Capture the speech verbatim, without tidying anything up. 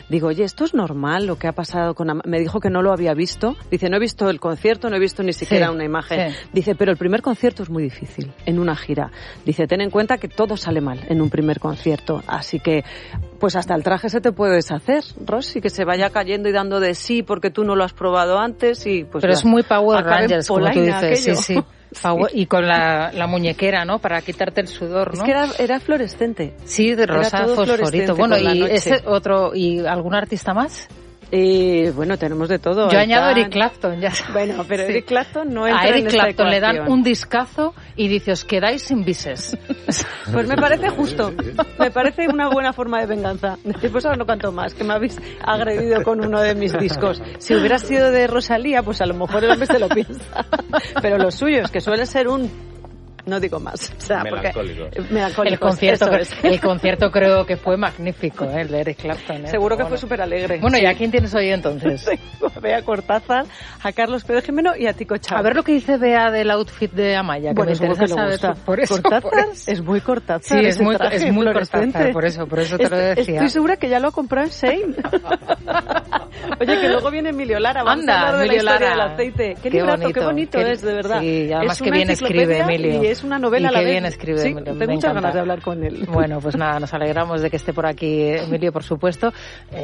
digo, oye, ¿esto es normal lo que ha pasado con Am-? Me dijo que no lo había visto. Dice, no he visto el concierto, no he visto ni siquiera sí, una imagen. Sí. Dice, pero el primer concierto es muy difícil en una gira. Dice, ten en cuenta que todo sale mal en un primer concierto. Así que, pues hasta el traje se te puede deshacer, Rosy, que se vaya cayendo y dando de sí porque tú no lo has probado antes y pues... Pero es muy Power Rangers, como tú dices, aquello. sí, sí. Power, y con la, la muñequera, ¿no? Para quitarte el sudor, ¿no? Es que era, era fluorescente. Sí, de rosa fosforito. Bueno, y ese otro, ¿y algún artista más? Y bueno, tenemos de todo. Yo añado Eric Clapton, ya sabes. Bueno, pero sí. Eric Clapton no entra a Eric en Clapton esta le dan un discazo y dice, os quedáis sin bises. Pues me parece justo. Me parece una buena forma de venganza. Después ahora no canto más, que me habéis agredido con uno de mis discos. Si hubiera sido de Rosalía, pues a lo mejor el hombre se lo piensa. Pero lo suyo es que suele ser un... No digo más. O sea, melancólico. Porque, melancólico. El concierto, el concierto creo que fue magnífico, ¿eh? El de Eric Clapton. ¿eh? Seguro que bueno. fue súper alegre. Bueno, ¿y a quién tienes hoy entonces? Tengo a Bea Cortázar, a Carlos Pérez Jimeno y a Tico Chao. A ver lo que dice Bea del outfit de Amaya, que bueno, me interesa que saber. Gusta. Por eso, Cortázar por eso. Es muy Cortázar. Sí, es muy, es muy Cortázar, por eso, por eso te lo decía. Estoy segura que ya lo ha comprado en Shein. Oye, que luego viene Emilio Lara. Vamos Anda, a hablar de Emilio la historia Lara. del aceite. Qué, qué librazo, bonito, qué bonito qué, es, de verdad. Sí, además es que bien escribe Emilio. Y es una novela y a la qué vez. bien escribe sí, Emilio. Tengo muchas ganas de hablar con él. Bueno, pues nada, nos alegramos de que esté por aquí Emilio, por supuesto.